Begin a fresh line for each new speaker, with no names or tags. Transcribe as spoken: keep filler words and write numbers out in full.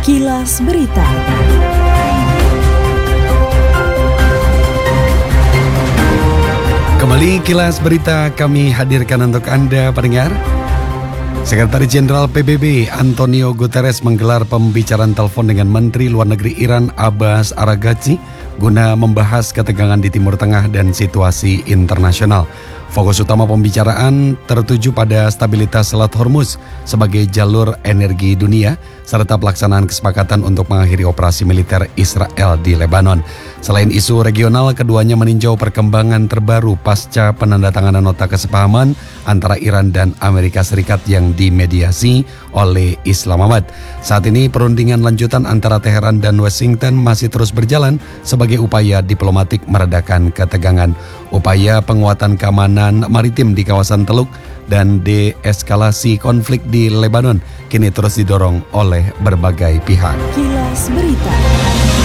Kilas Berita.
Kembali Kilas Berita kami hadirkan untuk Anda pendengar. Sekretaris Jenderal P B B Antonio Guterres menggelar pembicaraan telepon dengan Menteri Luar Negeri Iran Abbas Araghchi guna membahas ketegangan di Timur Tengah dan situasi internasional. Fokus utama pembicaraan tertuju pada stabilitas Selat Hormuz sebagai jalur energi dunia serta pelaksanaan kesepakatan untuk mengakhiri operasi militer Israel di Lebanon. Selain isu regional, keduanya meninjau perkembangan terbaru pasca penandatanganan nota kesepahaman antara Iran dan Amerika Serikat yang dimediasi oleh Islamabad. Saat ini perundingan lanjutan antara Teheran dan Washington masih terus berjalan sebagai upaya diplomatik meredakan ketegangan. Upaya penguatan keamanan maritim di kawasan Teluk dan deeskalasi konflik di Lebanon kini terus didorong oleh berbagai pihak.
Kilas Berita.